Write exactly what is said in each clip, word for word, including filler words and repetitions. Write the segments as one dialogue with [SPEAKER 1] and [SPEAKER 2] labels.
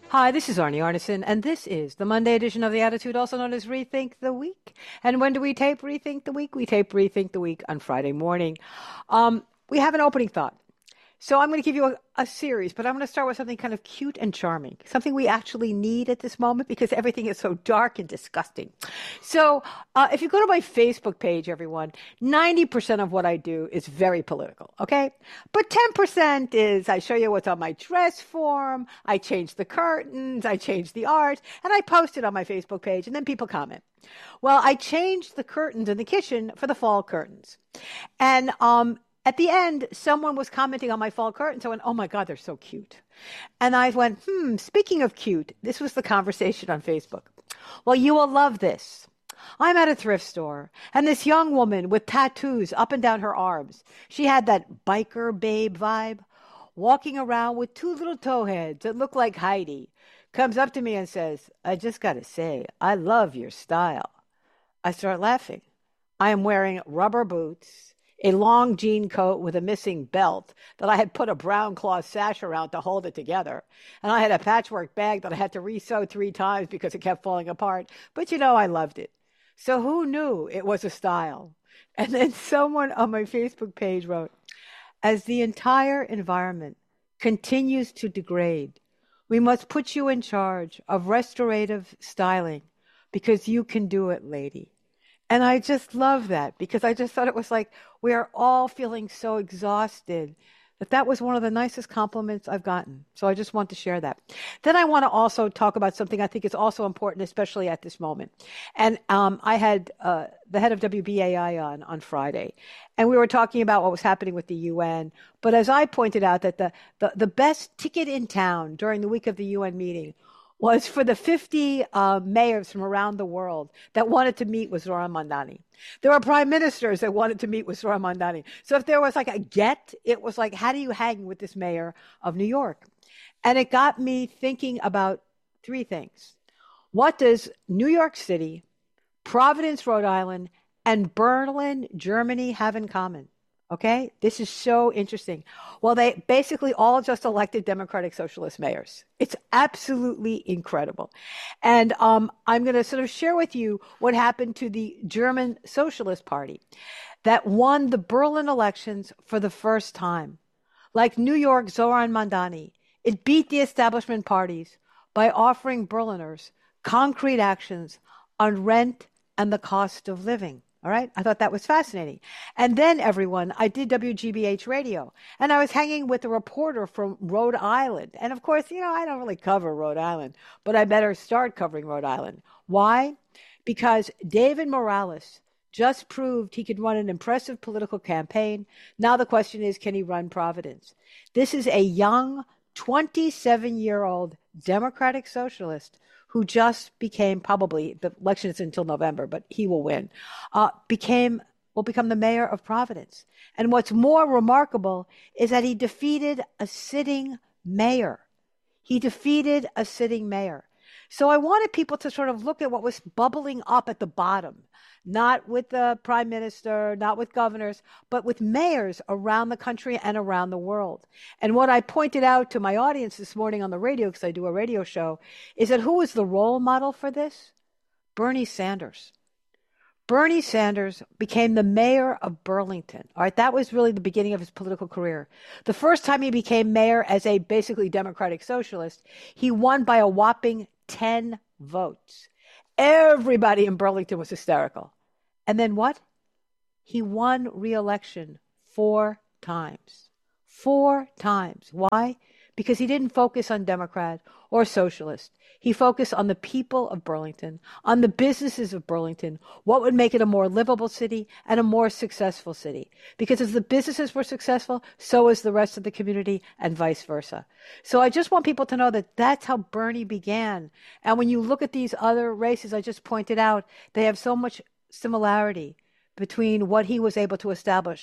[SPEAKER 1] Hi, this is Arnie Arnesen, and this is the Monday edition of The Attitude, also known as Rethink the Week. And when do we tape Rethink the Week? We tape Rethink the Week on Friday morning. Um, we have an opening thought. So I'm going to give you a, a series, but I'm going to start with something kind of cute and charming, something we actually need at this moment because everything is so dark and disgusting. So uh, if you go to my Facebook page, everyone, ninety percent of what I do is very political, okay? But ten percent is I show you what's on my dress form, I change the curtains, I change the art, and I post it on my Facebook page, and then people comment. Well, I changed the curtains in the kitchen for the fall curtains. And um, at the end, someone was commenting on my fall curtains. I went, oh my God, they're so cute. And I went, hmm, speaking of cute, this was the conversation on Facebook. Well, you will love this. I'm at a thrift store, and this young woman with tattoos up and down her arms, she had that biker babe vibe, walking around with two little toe heads that look like Heidi, comes up to me and says, I just got to say, I love your style. I start laughing. I am wearing rubber boots, a long jean coat with a missing belt that I had put a brown cloth sash around to hold it together. And I had a patchwork bag that I had to re-sew three times because it kept falling apart. But you know, I loved it. So who knew it was a style? And then someone on my Facebook page wrote, as the entire environment continues to degrade, we must put you in charge of restorative styling because you can do it, lady. And I just love that because I just thought it was like we are all feeling so exhausted that that was one of the nicest compliments I've gotten. So I just want to share that. Then I want to also talk about something I think is also important, especially at this moment. And um, I had uh, the head of W B A I on on Friday, and we were talking about what was happening with the U N. But as I pointed out, that the, the, the best ticket in town during the week of the U N meeting was for the fifty uh, mayors from around the world that wanted to meet with Zohran Mamdani. There were prime ministers that wanted to meet with Zohran Mamdani. So if there was like a get, it was like, how do you hang with this mayor of New York? And it got me thinking about three things. What does New York City, Providence, Rhode Island, and Berlin, Germany have in common? Okay, this is so interesting. Well, they basically all just elected Democratic Socialist mayors. It's absolutely incredible. And um, I'm going to sort of share with you what happened to the German Socialist Party that won the Berlin elections for the first time. Like New York, Zohran Mamdani, it beat the establishment parties by offering Berliners concrete actions on rent and the cost of living. All right. I thought that was fascinating. And then, everyone, I did W G B H radio, and I was hanging with a reporter from Rhode Island. And of course, you know, I don't really cover Rhode Island, but I better start covering Rhode Island. Why? Because David Morales just proved he could run an impressive political campaign. Now the question is, can he run Providence? This is a young twenty-seven-year-old Democratic socialist who just became, probably, the election is until November, but he will win, uh, became, will become the mayor of Providence. And what's more remarkable is that he defeated a sitting mayor. He defeated a sitting mayor. So I wanted people to sort of look at what was bubbling up at the bottom, not with the prime minister, not with governors, but with mayors around the country and around the world. And what I pointed out to my audience this morning on the radio, because I do a radio show, is that who was the role model for this? Bernie Sanders. Bernie Sanders became the mayor of Burlington. All right, that was really the beginning of his political career. The first time he became mayor as a basically Democratic socialist, he won by a whopping ten votes. Everybody in Burlington was hysterical. And then what? He won re-election four times. Four times. Why? Because he didn't focus on Democrat or socialist. He focused on the people of Burlington, on the businesses of Burlington, what would make it a more livable city and a more successful city. Because as the businesses were successful, so is the rest of the community and vice versa. So I just want people to know that that's how Bernie began. And when you look at these other races I just pointed out, they have so much similarity between what he was able to establish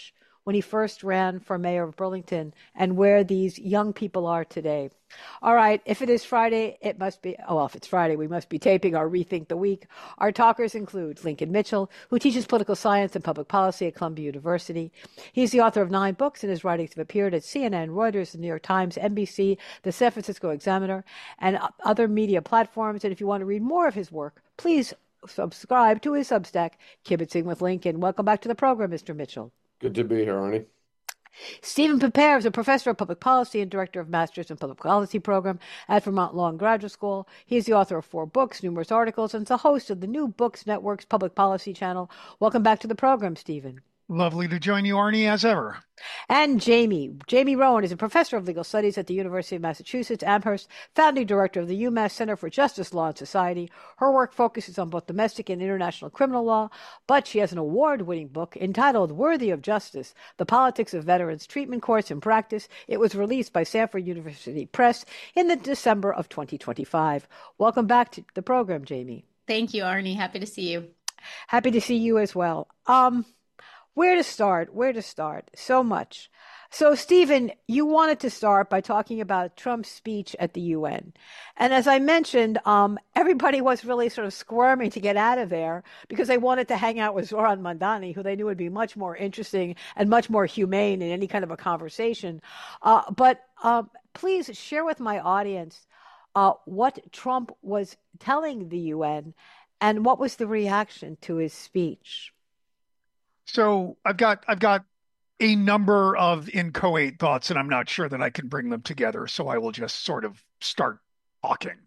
[SPEAKER 1] when he first ran for mayor of Burlington and where these young people are today. All right, if it is Friday, it must be, oh, well, if it's Friday, we must be taping our Rethink the Week. Our talkers include Lincoln Mitchell, who teaches political science and public policy at Columbia University. He's the author of nine books, and his writings have appeared at C N N, Reuters, the New York Times, N B C, the San Francisco Examiner, and other media platforms. And if you want to read more of his work, please subscribe to his Substack, Kibitzing with Lincoln. Welcome back to the program, Mister Mitchell.
[SPEAKER 2] Good to be here, Arnie.
[SPEAKER 1] Stephen Pepere is a professor of public policy and director of Masters in Public Policy program at Vermont Law and Graduate School. He is the author of four books, numerous articles, and is the host of the New Books Network's Public Policy channel. Welcome back to the program, Stephen.
[SPEAKER 3] Lovely to join you, Arnie, as ever.
[SPEAKER 1] And Jamie. Jamie Rowan is a professor of legal studies at the University of Massachusetts Amherst, founding director of the UMass Center for Justice, Law, and Society. Her work focuses on both domestic and international criminal law, but she has an award-winning book entitled Worthy of Justice, The Politics of Veterans Treatment Courts and Practice. It was released by Stanford University Press in the December of twenty twenty-five. Welcome back to the program, Jamie.
[SPEAKER 4] Thank you, Arnie. Happy to see you.
[SPEAKER 1] Happy to see you as well. Um, Where to start? Where to start? So much. So, Stephen, you wanted to start by talking about Trump's speech at the U N. And as I mentioned, um, everybody was really sort of squirming to get out of there because they wanted to hang out with Zoran Mandani, who they knew would be much more interesting and much more humane in any kind of a conversation. Uh, but um, please share with my audience uh, what Trump was telling the U N and what was the reaction to his speech.
[SPEAKER 3] So I've got I've got a number of inchoate thoughts, and I'm not sure that I can bring them together. So I will just sort of start talking.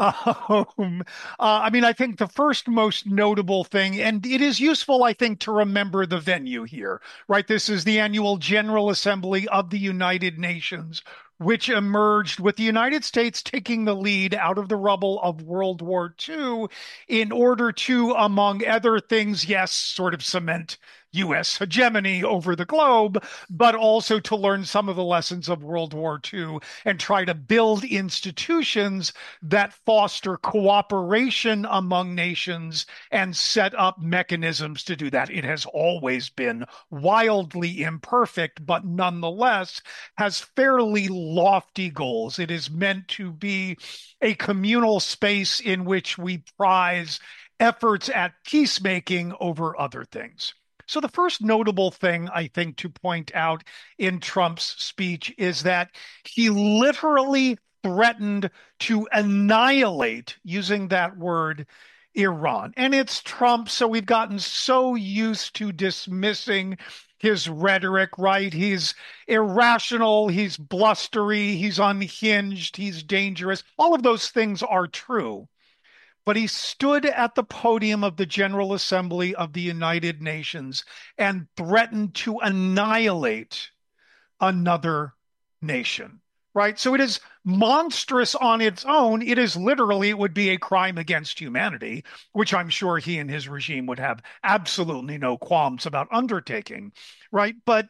[SPEAKER 3] Um, uh, I mean, I think the first most notable thing, and it is useful, I think, to remember the venue here, right? This is the annual General Assembly of the United Nations, which emerged with the United States taking the lead out of the rubble of World War Two in order to, among other things, yes, sort of cement U S hegemony over the globe, but also to learn some of the lessons of World War Two and try to build institutions that foster cooperation among nations and set up mechanisms to do that. It has always been wildly imperfect, but nonetheless has fairly lofty goals. It is meant to be a communal space in which we prize efforts at peacemaking over other things. So the first notable thing I think to point out in Trump's speech is that he literally threatened to annihilate, using that word, Iran. And it's Trump, so we've gotten so used to dismissing his rhetoric, right? He's irrational, he's blustery, he's unhinged, he's dangerous. All of those things are true. But he stood at the podium of the General Assembly of the United Nations and threatened to annihilate another nation, right? So it is monstrous on its own. It is literally, it would be a crime against humanity, which I'm sure he and his regime would have absolutely no qualms about undertaking, right? But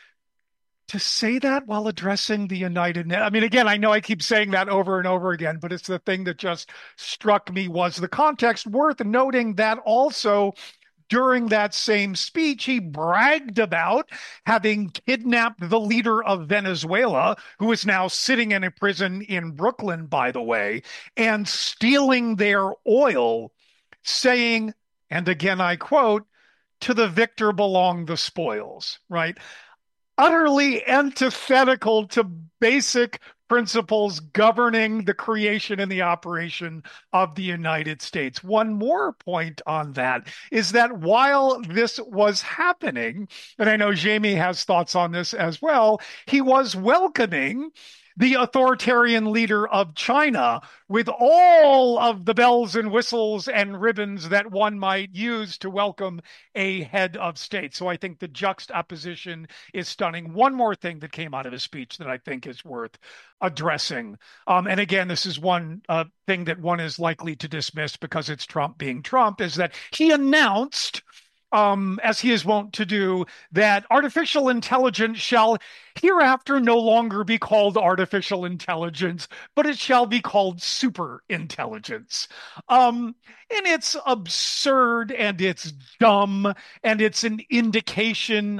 [SPEAKER 3] to say that while addressing the United Nations, I mean, again, I know I keep saying that over and over again, but it's the thing that just struck me was the context. Worth noting that also during that same speech, he bragged about having kidnapped the leader of Venezuela, who is now sitting in a prison in Brooklyn, by the way, and stealing their oil, saying, and again, I quote, "To the victor belong the spoils," right? Utterly antithetical to basic principles governing the creation and the operation of the United States. One more point on that is that while this was happening, and I know Jamie has thoughts on this as well, he was welcoming the authoritarian leader of China with all of the bells and whistles and ribbons that one might use to welcome a head of state. So I think the juxtaposition is stunning. One more thing that came out of his speech that I think is worth addressing. Um, and again, this is one uh, thing that one is likely to dismiss because it's Trump being Trump, is that he announced, Um, as he is wont to do, that artificial intelligence shall hereafter no longer be called artificial intelligence, but it shall be called super intelligence. Um, and it's absurd and it's dumb and it's an indication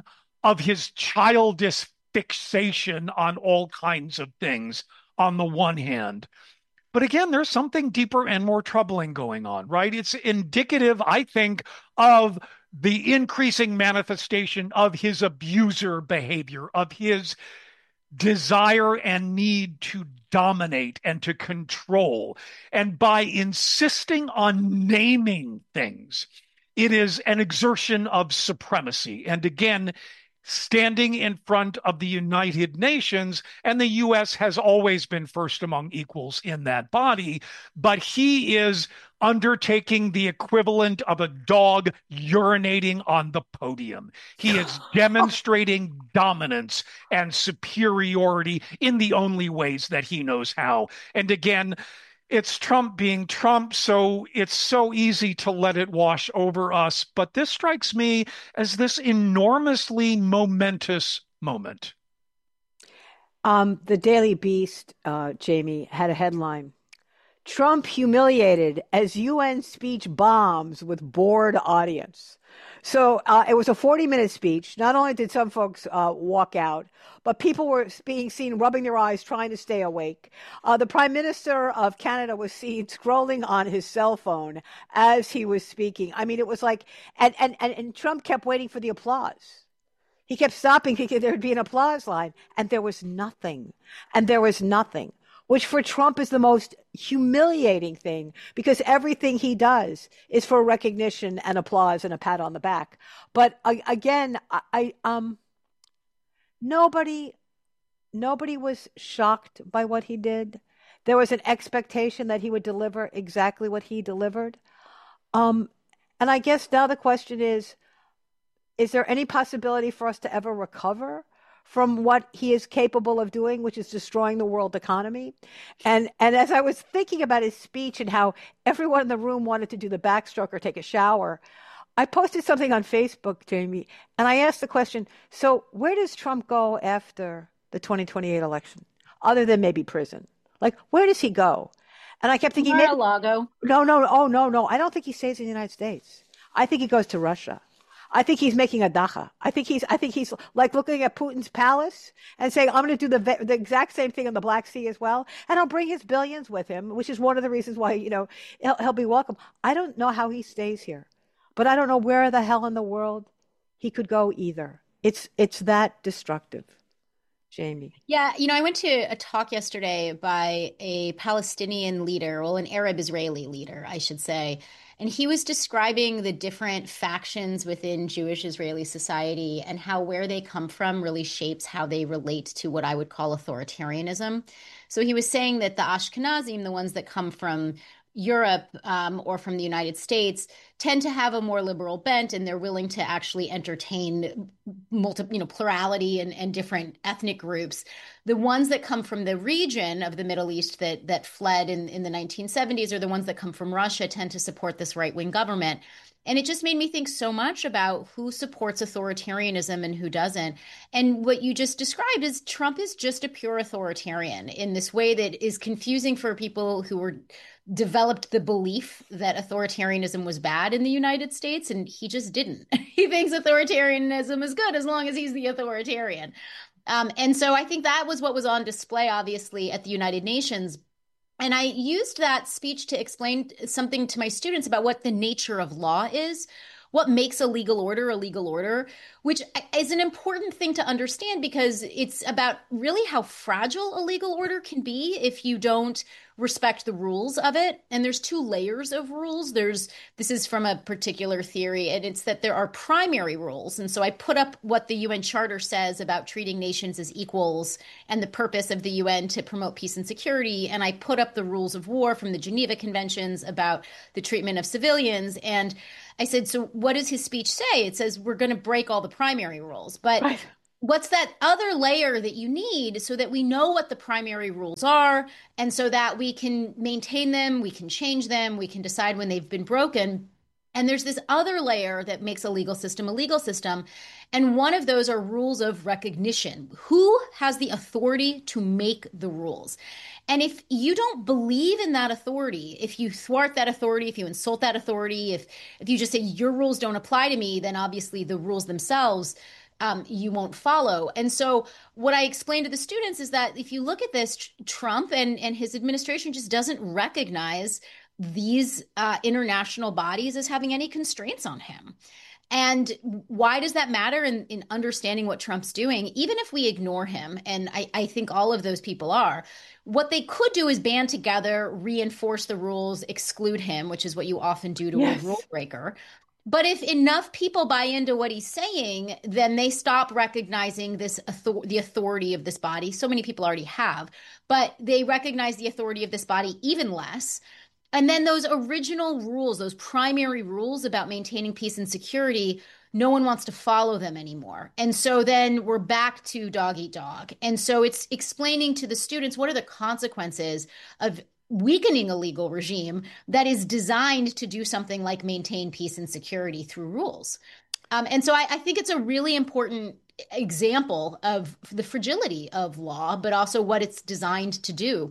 [SPEAKER 3] of his childish fixation on all kinds of things on the one hand. But again, there's something deeper and more troubling going on, right? It's indicative, I think, of the increasing manifestation of his abuser behavior, of his desire and need to dominate and to control. And by insisting on naming things, it is an exertion of supremacy. And again, standing in front of the United Nations, and the U S has always been first among equals in that body, but he is undertaking the equivalent of a dog urinating on the podium. He is demonstrating dominance and superiority in the only ways that he knows how. And again, it's Trump being Trump, so it's so easy to let it wash over us. But this strikes me as this enormously momentous moment.
[SPEAKER 1] Um, the Daily Beast, uh, Jamie, had a headline: Trump humiliated as U N speech bombs with bored audience. So uh, it was a forty-minute speech. Not only did some folks uh, walk out, but people were being seen rubbing their eyes, trying to stay awake. Uh, the Prime Minister of Canada was seen scrolling on his cell phone as he was speaking. I mean, it was like, and and and, and Trump kept waiting for the applause. He kept stopping thinking there would be an applause line, and there was nothing. And there was nothing, which for Trump is the most humiliating thing, because everything he does is for recognition and applause and a pat on the back. But uh, again, I, I um nobody nobody was shocked by what he did. There was an expectation that he would deliver exactly what he delivered. Um, and I guess now the question is, is there any possibility for us to ever recover from what he is capable of doing, which is destroying the world economy? And and as I was thinking about his speech and how everyone in the room wanted to do the backstroke or take a shower, I posted something on Facebook, Jamie, and I asked the question, so where does Trump go after the twenty twenty-eight election, other than maybe prison? Like, where does he go? And I kept thinking,
[SPEAKER 4] Mar-a-Lago.
[SPEAKER 1] no, no, oh, no, no. I don't think he stays in the United States. I think he goes to Russia. I think he's making a dacha. I think he's, I think he's like looking at Putin's palace and saying, I'm going to do the, the exact same thing on the Black Sea as well. And I'll bring his billions with him, which is one of the reasons why, you know, he'll, he'll be welcome. I don't know how he stays here, but I don't know where the hell in the world he could go either. It's, it's that destructive. Jamie.
[SPEAKER 4] Yeah, you know, I went to a talk yesterday by a Palestinian leader, well, an Arab Israeli leader, I should say. And he was describing the different factions within Jewish Israeli society and how where they come from really shapes how they relate to what I would call authoritarianism. So he was saying that the Ashkenazim, the ones that come from Europe um, or from the United States, tend to have a more liberal bent, and they're willing to actually entertain multi, you know, plurality and, and different ethnic groups. The ones that come from the region of the Middle East that that fled in, in the nineteen seventies, or the ones that come from Russia, tend to support this right-wing government. And it just made me think so much about who supports authoritarianism and who doesn't. And what you just described is Trump is just a pure authoritarian in this way that is confusing for people who were developed the belief that authoritarianism was bad in the United States, and he just didn't. He thinks authoritarianism is good as long as he's the authoritarian. Um, and so I think that was what was on display, obviously, at the United Nations. And I used that speech to explain something to my students about what the nature of law is, what makes a legal order a legal order, which is an important thing to understand because it's about really how fragile a legal order can be if you don't respect the rules of it. And there's two layers of rules. There's, this is from a particular theory, and it's that there are primary rules. And so I put up what the U N Charter says about treating nations as equals and the purpose of the U N to promote peace and security. And I put up the rules of war from the Geneva Conventions about the treatment of civilians. And I said, so what does his speech say? It says, we're going to break all the primary rules. But right. What's that other layer that you need so that we know what the primary rules are and so that we can maintain them, we can change them, we can decide when they've been broken? And there's this other layer that makes a legal system a legal system. And one of those are rules of recognition. Who has the authority to make the rules? And if you don't believe in that authority, if you thwart that authority, if you insult that authority, if if you just say your rules don't apply to me, then obviously the rules themselves um, you won't follow. And so what I explain to the students is that if you look at this, tr- Trump and, and his administration just doesn't recognize these uh, international bodies as having any constraints on him. And why does that matter in, in understanding what Trump's doing? Even if we ignore him, and I, I think all of those people are, what they could do is band together, reinforce the rules, exclude him, which is what you often do to a
[SPEAKER 1] Yes.
[SPEAKER 4] rule breaker. But if enough people buy into what he's saying, then they stop recognizing this author- the authority of this body. So many people already have, but they recognize the authority of this body even less. And then those original rules, those primary rules about maintaining peace and security, no one wants to follow them anymore. And so then we're back to dog eat dog. And so it's explaining to the students what are the consequences of weakening a legal regime that is designed to do something like maintain peace and security through rules. Um, and so I, I think it's a really important example of the fragility of law, but also what it's designed to do.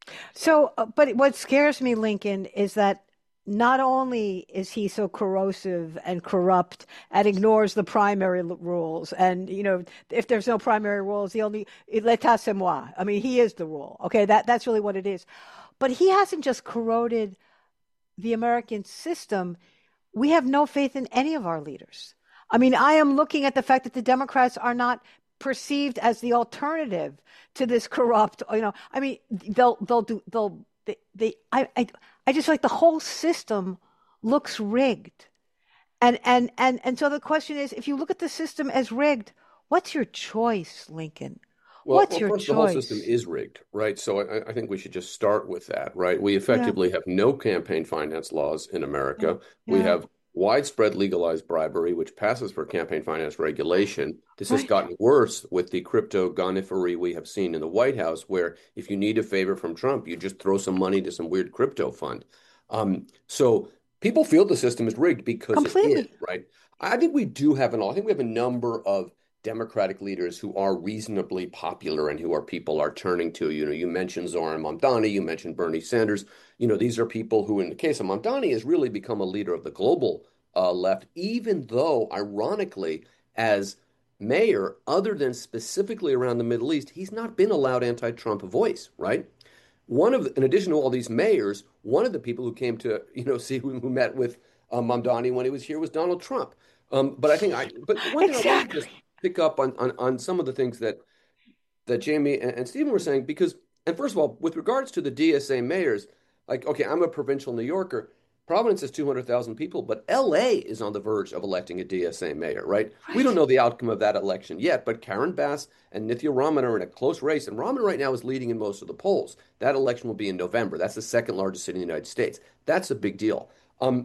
[SPEAKER 1] So, uh, but what scares me, Lincoln, is that not only is he so corrosive and corrupt and ignores the primary l- rules, and you know, if there's no primary rules, the only l'état c'est moi. I mean, he is the rule. Okay, that that's really what it is. But he hasn't just corroded the American system. We have no faith in any of our leaders. I mean, I am looking at the fact that the Democrats are not perceived as the alternative to this corrupt, you know, I mean, they'll, they'll do, they'll, they, they I, I, I just feel like the whole system looks rigged. And, and, and, and so the question is, if you look at the system as rigged, what's your choice, Lincoln?
[SPEAKER 2] Well,
[SPEAKER 1] What's
[SPEAKER 2] well,
[SPEAKER 1] your
[SPEAKER 2] first, the whole system
[SPEAKER 1] choice?
[SPEAKER 2] is rigged, right? So I, I think we should just start with that, right? We
[SPEAKER 1] Yeah,
[SPEAKER 2] effectively have no campaign finance laws in
[SPEAKER 1] yeah,
[SPEAKER 2] America. We
[SPEAKER 1] yeah,
[SPEAKER 2] have widespread legalized bribery, which passes for campaign finance regulation. This has
[SPEAKER 1] right.
[SPEAKER 2] gotten worse with the crypto gonifery we have seen in the White House, where if you need a favor from Trump, you just throw some money to some weird crypto fund. Um, so people feel the system is rigged because it is,
[SPEAKER 1] Completely.
[SPEAKER 2] right? I think we do have an, I think we have a number of Democratic leaders who are reasonably popular and who are people are turning to. You know, you mentioned Zoran Mamdani, you mentioned Bernie Sanders. You know, these are people who, in the case of Mamdani, has really become a leader of the global uh, left, even though, ironically, as mayor, other than specifically around the Middle East, he's not been a loud anti-Trump voice, right? One of, in addition to all these mayors, one of the people who came to, you know, see who, who met with uh, Mamdani when he was here was Donald Trump. Um, but I think I, but one thing I wanted to just
[SPEAKER 1] Exactly.
[SPEAKER 2] pick up on, on, on some of the things that that Jamie and, and Stephen were saying, because, and first of all, with regards to the D S A mayors, like, okay, I'm a provincial New Yorker. Providence has two hundred thousand people, but L A is on the verge of electing a D S A mayor, right? We don't
[SPEAKER 1] Right.
[SPEAKER 2] know the outcome of that election yet, but Karen Bass and Nithya Raman are in a close race, and Raman right now is leading in most of the polls. That election will be in November. That's the second largest city in the United States. That's a big deal. Um,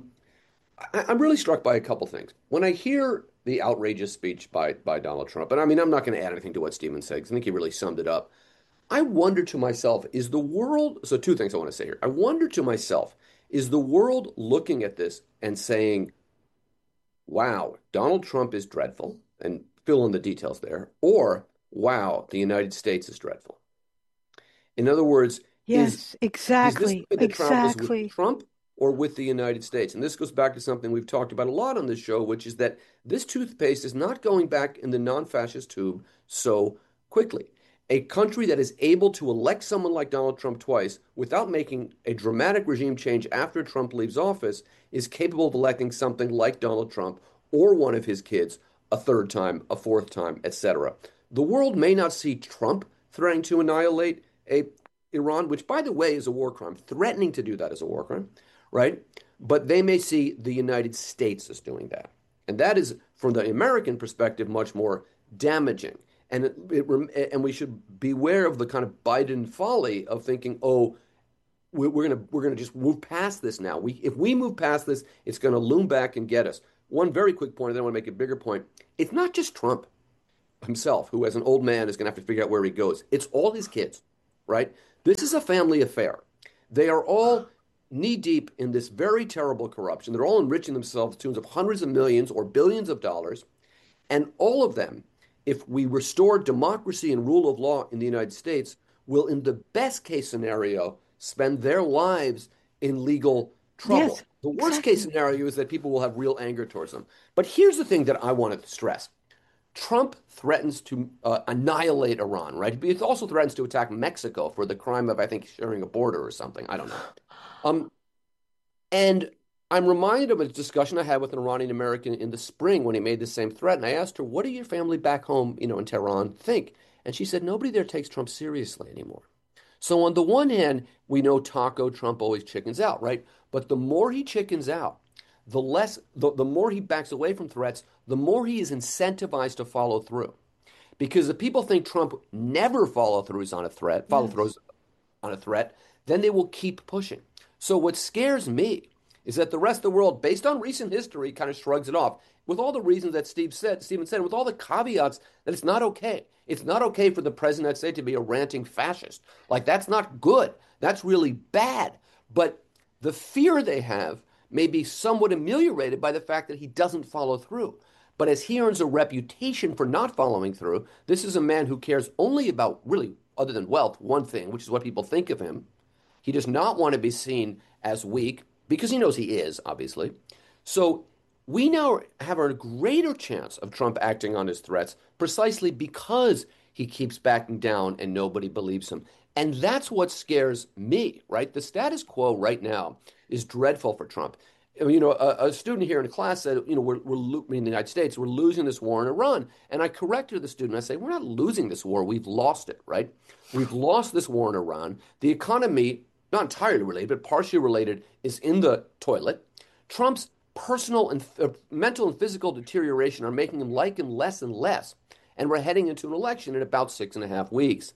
[SPEAKER 2] I, I'm really struck by a couple things. When I hear the outrageous speech by by Donald Trump, and I mean, I'm not going to add anything to what Stephen said, because I think he really summed it up. I wonder to myself, is the world, so two things I want to say here. I wonder to myself, is the world looking at this and saying, wow, Donald Trump is dreadful, and fill in the details there, or wow, the United States is dreadful? In other words, is
[SPEAKER 1] Yes,
[SPEAKER 2] is this
[SPEAKER 1] exactly.
[SPEAKER 2] something that travels with
[SPEAKER 1] Exactly.
[SPEAKER 2] Trump or with the United States? And this goes back to something we've talked about a lot on this show, which is that this toothpaste is not going back in the non-fascist tube so quickly. A country that is able to elect someone like Donald Trump twice without making a dramatic regime change after Trump leaves office is capable of electing something like Donald Trump or one of his kids a third time, a fourth time, et cetera. The world may not see Trump threatening to annihilate a Iran, which, by the way, is a war crime. Threatening to do that is a war crime, right? But they may see the United States as doing that. And that is, from the American perspective, much more damaging. And it, it, and we should beware of the kind of Biden folly of thinking, oh, we're, we're gonna we're gonna just move past this now. We if we move past this, it's gonna loom back and get us. One very quick point, and then I want to make a bigger point. It's not just Trump himself, who as an old man is going to have to figure out where he goes. It's all his kids, right? This is a family affair. They are all knee deep in this very terrible corruption. They're all enriching themselves to tunes of hundreds of millions or billions of dollars. And all of them, if we restore democracy and rule of law in the United States, will, in the best case scenario, spend their lives in legal trouble.
[SPEAKER 1] Yes,
[SPEAKER 2] The worst case
[SPEAKER 1] exactly.
[SPEAKER 2] scenario is that people will have real anger towards them. But here's the thing that I want to stress. Trump threatens to uh, annihilate Iran, right? He also threatens to attack Mexico for the crime of, I think, sharing a border or something. I don't know. Um, and I'm reminded of a discussion I had with an Iranian American in the spring when he made the same threat. And I asked her, what do your family back home, you know, in Tehran think? And she said, nobody there takes Trump seriously anymore. So on the one hand, we know Taco Trump always chickens out, right? But the more he chickens out, the less, the, the more he backs away from threats, the more he is incentivized to follow through. Because if people think Trump never follow throughs on a threat, follow yes. throughs on a threat, then they will keep pushing. So what scares me is that the rest of the world, based on recent history, kind of shrugs it off with all the reasons that Steve said, Stephen said, with all the caveats that it's not okay. It's not okay for the president of the United States to be a ranting fascist. Like, that's not good. That's really bad. But the fear they have may be somewhat ameliorated by the fact that he doesn't follow through. But as he earns a reputation for not following through, this is a man who cares only about, really, other than wealth, one thing, which is what people think of him. He does not want to be seen as weak, because he knows he is, obviously. So we now have a greater chance of Trump acting on his threats precisely because he keeps backing down and nobody believes him. And that's what scares me, right? The status quo right now is dreadful for Trump. You know, a, a student here in class said, you know, we're, we're in the United States, we're losing this war in Iran. And I corrected the student. I say, we're not losing this war. We've lost it, right? We've lost this war in Iran. The economy, not entirely related, but partially related, is in the toilet. Trump's personal and uh, mental and physical deterioration are making him like him less and less. And we're heading into an election in about six and a half weeks.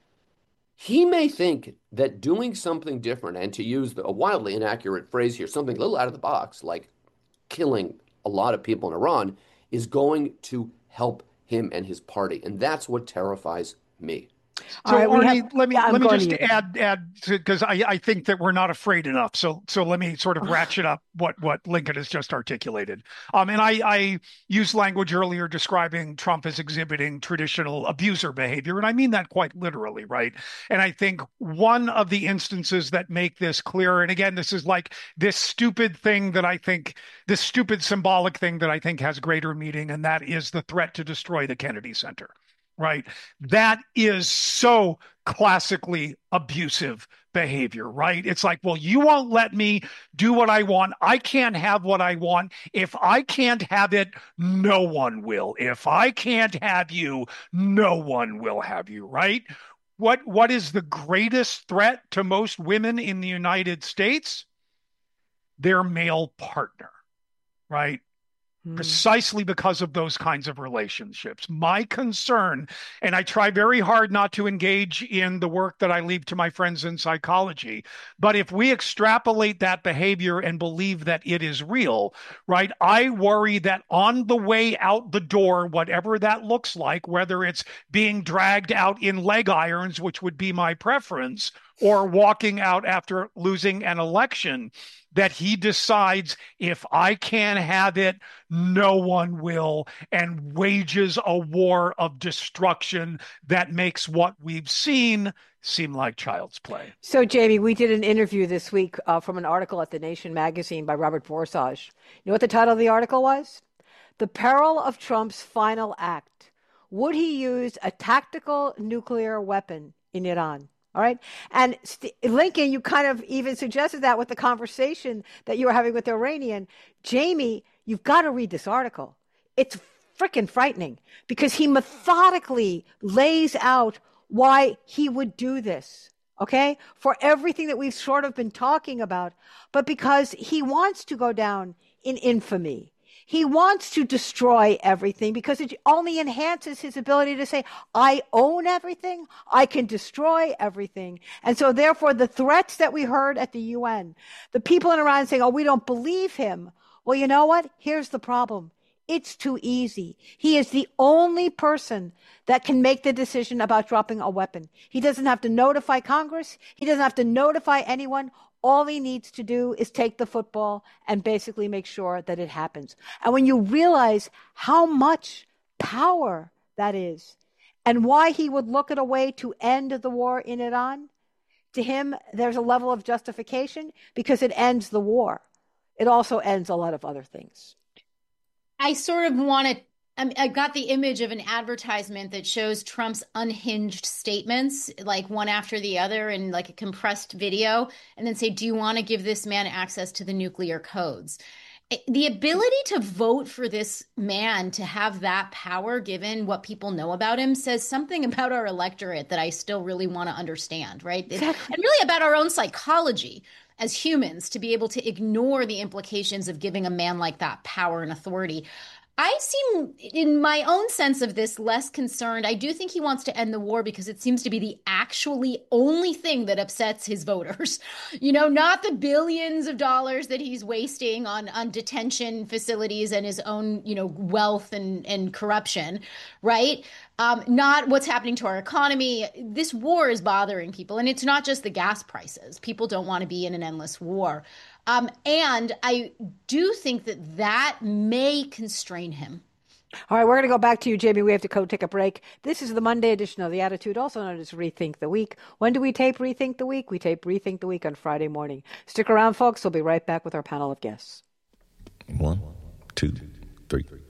[SPEAKER 2] He may think that doing something different, and to use the, a wildly inaccurate phrase here, something a little out of the box, like killing a lot of people in Iran, is going to help him and his party. And that's what terrifies me.
[SPEAKER 3] So,
[SPEAKER 1] right,
[SPEAKER 3] Arnie,
[SPEAKER 1] have,
[SPEAKER 3] let me
[SPEAKER 1] yeah,
[SPEAKER 3] let me just add add because I, I think that we're not afraid enough. So so let me sort of ratchet up what what Lincoln has just articulated. Um, and I I used language earlier describing Trump as exhibiting traditional abuser behavior, and I mean that quite literally, right? And I think one of the instances that make this clear, and again, this is like this stupid thing that I think, this stupid symbolic thing that I think has greater meaning, and that is the threat to destroy the Kennedy Center. Right. That is so classically abusive behavior, right? It's like, well, you won't let me do what I want. I can't have what I want. If I can't have it, no one will. If I can't have you, no one will have you, right? What, what is the greatest threat to most women in the United States? Their male partner, right? Precisely because of those kinds of relationships. My concern, and I try very hard not to engage in the work that I leave to my friends in psychology, but if we extrapolate that behavior and believe that it is real, right, I worry that on the way out the door, whatever that looks like, whether it's being dragged out in leg irons, which would be my preference, or walking out after losing an election, that he decides, if I can't have it, no one will, and wages a war of destruction that makes what we've seen seem like child's play.
[SPEAKER 1] So, Jamie, we did an interview this week uh, from an article at The Nation magazine by Robert Borsage. You know what the title of the article was? The Peril of Trump's Final Act. Would he use a tactical nuclear weapon in Iran? All right. And St- Lincoln, you kind of even suggested that with the conversation that you were having with the Iranian. Jamie, you've got to read this article. It's freaking frightening because he methodically lays out why he would do this. Okay. For everything that we've sort of been talking about, but because he wants to go down in infamy. He wants to destroy everything because it only enhances his ability to say, I own everything. I can destroy everything. And so therefore the threats that we heard at the U N, the people in Iran saying, oh, we don't believe him. Well, you know what? Here's the problem. It's too easy. He is the only person that can make the decision about dropping a weapon. He doesn't have to notify Congress. He doesn't have to notify anyone. All he needs to do is take the football and basically make sure that it happens. And when you realize how much power that is and why he would look at a way to end the war in Iran, to him, there's a level of justification because it ends the war. It also ends a lot of other things.
[SPEAKER 4] I sort of want to I got the image of an advertisement that shows Trump's unhinged statements, like one after the other in like a compressed video, and then say, do you want to give this man access to the nuclear codes? The ability to vote for this man to have that power, given what people know about him, says something about our electorate that I still really want to understand, right? Exactly. And really about our own psychology as humans to be able to ignore the implications of giving a man like that power and authority. I seem, in my own sense of this, less concerned. I do think he wants to end the war because it seems to be the actually only thing that upsets his voters. You know, not the billions of dollars that he's wasting on, on detention facilities and his own, you know, wealth and, and corruption, right? Um, not what's happening to our economy. This war is bothering people. And it's not just the gas prices. People don't want to be in an endless war. Um, and I do think that that may constrain him.
[SPEAKER 1] All right, we're going to go back to you, Jamie. We have to go take a break. This is the Monday edition of The Attitude, also known as Rethink the Week. When do we tape Rethink the Week? We tape Rethink the Week on Friday morning. Stick around, folks. We'll be right back with our panel of guests.
[SPEAKER 5] One, two, three.